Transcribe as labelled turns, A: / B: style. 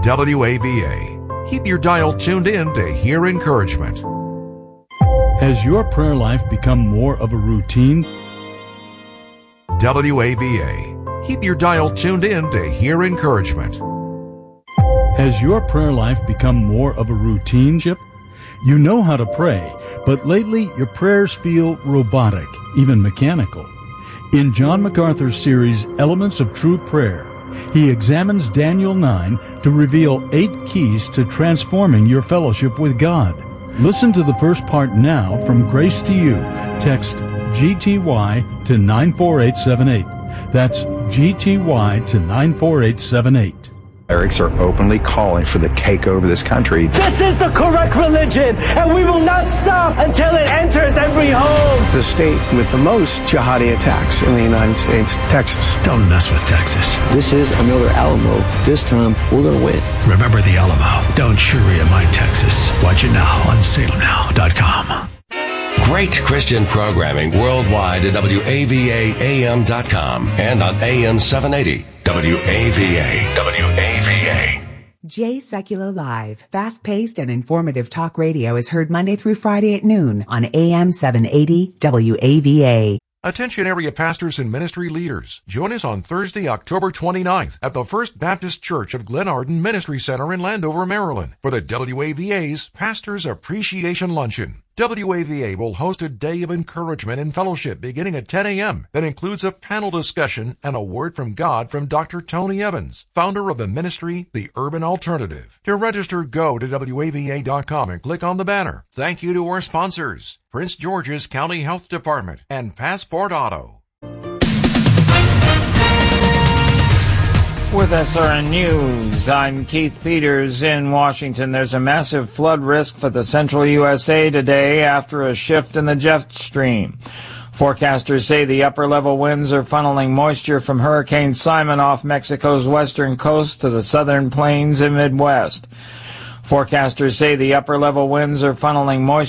A: WAVA. Keep your dial tuned in to hear encouragement.
B: Has your prayer life become more of a routine?
A: WAVA. Keep your dial tuned in to hear encouragement.
B: Has your prayer life become more of a routine, Chip? You know how to pray, but lately your prayers feel robotic, even mechanical. In John MacArthur's series, Elements of True Prayer, he examines Daniel 9 to reveal 8 keys to transforming your fellowship with God. Listen to the first part now from Grace to You. Text GTY to 94878. That's GTY to 94878.
C: Clerics are openly calling for the takeover of this country.
D: This is the correct religion, and we will not stop until it enters every home.
E: The state with the most jihadi attacks in the United States, Texas.
F: Don't mess with Texas.
G: This is another Alamo. This time, we're going to win.
F: Remember the Alamo. Don't Sharia mind Texas. Watch it now on SalemNow.com.
H: Great Christian programming worldwide at WAVAAM.com and on AM 780. WAVA.
I: Jay Secular Live, fast-paced and informative talk radio is heard Monday through Friday at noon on AM 780 WAVA.
A: Attention area pastors and ministry leaders. Join us on Thursday, October 29th at the First Baptist Church of Glenarden Ministry Center in Landover, Maryland for the WAVA's Pastors Appreciation Luncheon. WAVA will host a day of encouragement and fellowship beginning at 10 a.m. that includes a panel discussion and a word from God from Dr. Tony Evans, founder of the ministry, The Urban Alternative. To register, go to WAVA.com and click on the banner. Thank you to our sponsors, Prince George's County Health Department and Passport Auto.
J: With SRN News, I'm Keith Peters in Washington. There's a massive flood risk for the central USA today after a shift in the jet stream. Forecasters say the upper-level winds are funneling moisture from Hurricane Simon off Mexico's western coast to the southern plains and Midwest. Forecasters say the upper-level winds are funneling moisture